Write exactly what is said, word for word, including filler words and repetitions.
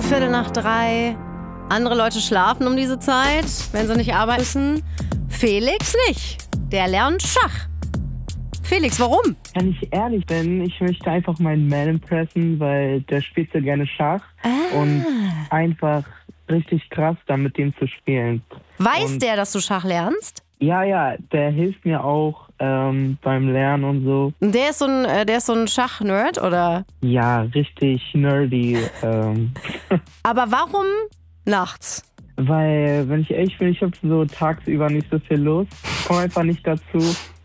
Viertel nach drei. Andere Leute schlafen um diese Zeit, wenn sie nicht arbeiten müssen. Felix nicht. Der lernt Schach. Felix, warum? Wenn ich ehrlich bin, ich möchte einfach meinen Man impressen, weil der spielt so gerne Schach. Ah. Und einfach richtig krass, da mit dem zu spielen. Weiß und der, dass du Schach lernst? Ja, ja, der hilft mir auch ähm, beim Lernen und so. Der ist so ein, äh, der ist so ein Schach-Nerd, oder? Ja, richtig nerdy. ähm. Aber warum nachts? Weil, wenn ich ehrlich bin, ich habe so tagsüber nicht so viel Lust. Ich komme einfach nicht dazu.